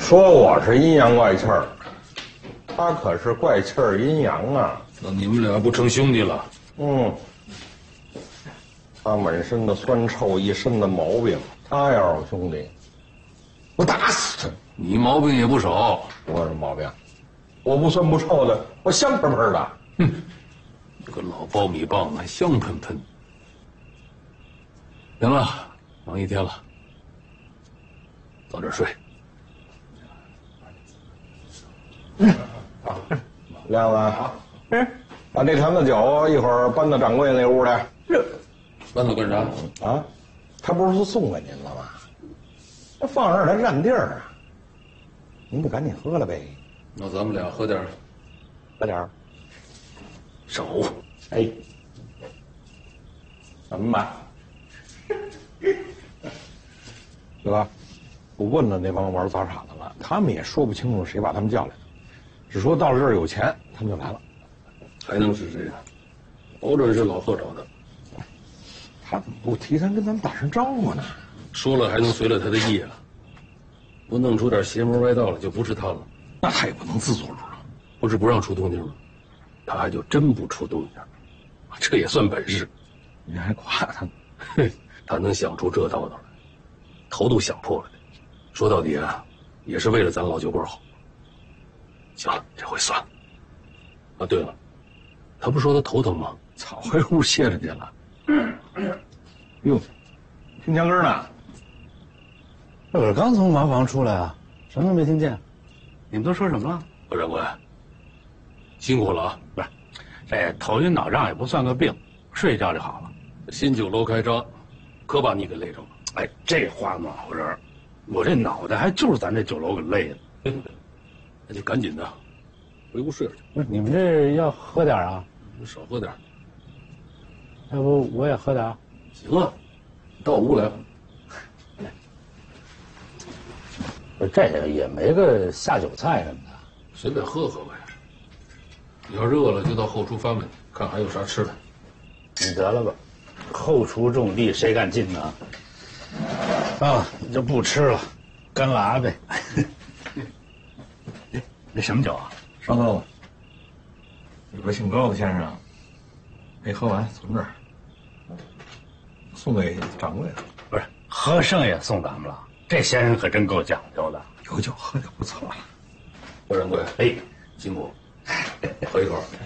说我是阴阳怪气儿，他可是怪气儿阴阳啊。 那你们俩不成兄弟了？ 嗯。他满身的酸臭，一身的毛病。他要是我兄弟，我打死他。 你毛病也不少。 我什么毛病？我不酸不臭的，我香喷喷的。 哼，这个老苞米棒子还香喷喷。行了，忙一天了，早点睡。 好，亮子，好，把这坛子酒一会儿搬到掌柜那屋来。 搬走干啥？ 啊，他不是送给您了吗？那放这儿它占地儿啊。您就赶紧喝了呗。 那咱们俩喝点儿。 喝点儿。 少。 哎，怎么办？对吧？我问了那帮玩杂耍的了，他们也说不清楚谁把他们叫来的，只说到了这儿有钱，他们就来了。 还能是谁啊？保准是老贺找的。 他怎么不提前跟咱们打声招呼呢？ 说了还能随了他的意啊？不弄出点邪门歪道来，就不是他了。 那他也不能自作主张， 不是不让出动静吗？他还就真不出动静，这也算本事。 你还夸他呢？ 嘿，他能想出这道道来，头都想破了。说到底啊，也是为了咱老酒馆好。行了，这回算了。啊，对了，他不说他头疼吗？ 早回屋歇着去了。哟，听墙根呢？ 我刚从茅房出来啊，什么都没听见。你们都说什么了？ 何掌柜，辛苦了啊！ 不是，这头晕脑胀也不算个病，睡一觉就好了。 新酒楼开张，可把你给累着了。 哎，这话暖和人，我这脑袋还就是咱这酒楼给累的。 那就赶紧的，回屋睡会去。 不是，你们这要喝点啊？ 少喝点。 要不我也喝点？ 行啊，到屋来。 不是，这个也没个下酒菜什么的， 随便喝喝呗。你要热了就到后厨翻翻，看还有啥吃的。 你得了吧，后厨种地谁敢进呢？啊，你就不吃了，干拉呗。哎，这什么酒啊？ 上高子。有个姓高的先生，没喝完存这儿，送给掌柜的。 不是，喝剩下送咱们了。这先生可真够讲究的， 有酒喝就不错了。 何掌柜， 哎， 辛苦，喝一口。